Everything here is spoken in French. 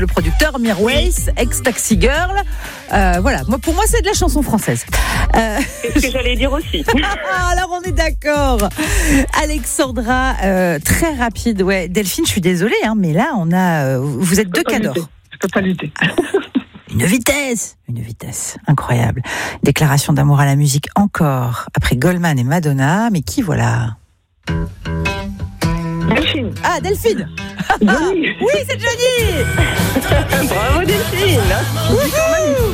Le producteur Mirwais, ex-Taxi Girl. Voilà, pour moi, c'est de la chanson française. C'est ce que j'allais dire aussi. Alors, on est d'accord. Alexandra, très rapide. Ouais. Delphine, je suis désolée, mais là, vous êtes deux cadors. Je peux pas lutter. Une vitesse incroyable. Déclaration d'amour à la musique encore, après Goldman et Madonna, mais qui voilà? Delphine. Ah, Delphine. Johnny. Oui, c'est Johnny. Bravo Delphine.